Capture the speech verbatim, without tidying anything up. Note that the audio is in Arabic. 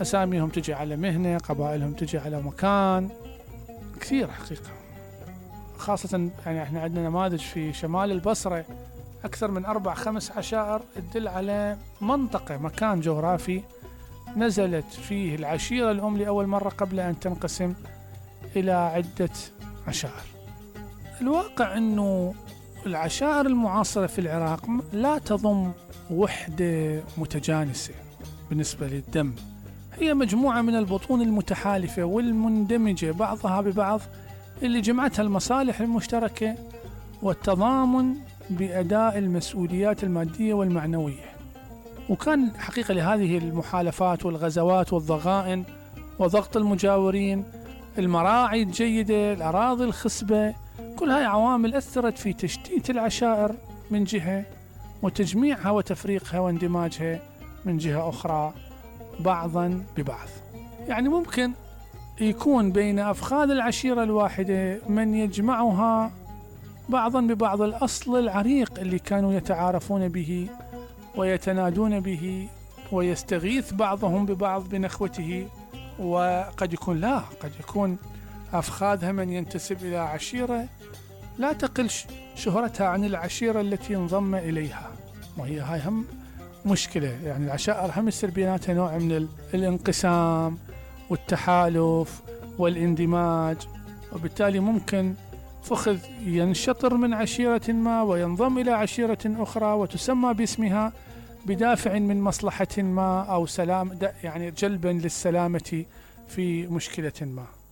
أساميهم تجي على مهنة، قبائلهم تجي على مكان، كثير حقيقة. خاصة يعني احنا عندنا نماذج في شمال البصرة أكثر من أربع خمس عشائر تدل على منطقة، مكان جغرافي نزلت فيه العشيرة الأم لأول مرة قبل أن تنقسم إلى عدة عشائر. الواقع أنه العشائر المعاصرة في العراق لا تضم وحدة متجانسة بالنسبة للدم، هي مجموعة من البطون المتحالفة والمندمجة بعضها ببعض، اللي جمعتها المصالح المشتركة والتضامن بأداء المسؤوليات المادية والمعنوية. وكان حقيقة لهذه المحالفات والغزوات والضغائن وضغط المجاورين، المراعي الجيدة، الأراضي الخصبة، كل هاي عوامل أثرت في تشتيت العشائر من جهة، وتجميعها وتفريقها واندماجها من جهة أخرى بعضا ببعض. يعني ممكن يكون بين أفخاذ العشيرة الواحدة من يجمعها بعضا ببعض الأصل العريق اللي كانوا يتعارفون به ويتنادون به، ويستغيث بعضهم ببعض بنخوته. وقد يكون لا، قد يكون أفخاذها من ينتسب إلى عشيرة لا تقل شهرتها عن العشيرة التي انضم إليها، وهي هاي هم مشكلة. يعني العشائر هم يصير بيناتها نوع من الانقسام والتحالف والاندماج، وبالتالي ممكن فخذ ينشطر من عشيرة ما وينضم إلى عشيرة أخرى وتسمى باسمها بدافع من مصلحة ما أو سلام، يعني جلبا للسلامة في مشكلة ما.